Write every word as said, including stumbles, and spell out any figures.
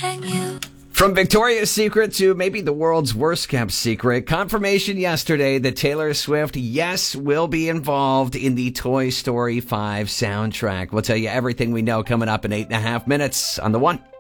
and you. From Victoria's Secret to maybe the world's worst kept secret, confirmation yesterday that Taylor Swift, yes, will be involved in the Toy Story five soundtrack. We'll tell you everything we know coming up in eight and a half minutes on The One.